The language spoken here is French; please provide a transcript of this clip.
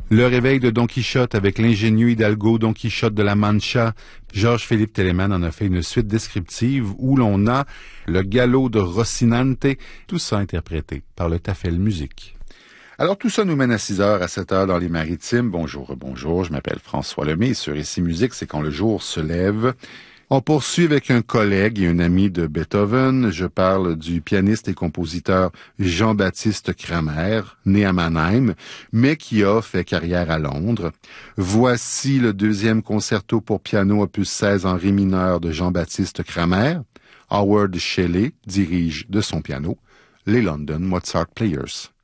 Le réveil de Don Quichotte avec l'ingénieux Hidalgo Don Quichotte de la Mancha. Georges-Philippe Telemann en a fait une suite descriptive où l'on a le galop de Rocinante, tout ça interprété par le Tafel Musique. Alors tout ça nous mène à 6h, à 7h dans les Maritimes. Bonjour, je m'appelle François Lemay et sur Ici Musique, c'est quand le jour se lève. On poursuit avec un collègue et un ami de Beethoven. Je parle du pianiste et compositeur Jean-Baptiste Cramer, né à Mannheim, mais qui a fait carrière à Londres. Voici le deuxième concerto pour piano opus 16 en ré mineur de Jean-Baptiste Cramer. Howard Shelley dirige de son piano les London Mozart Players.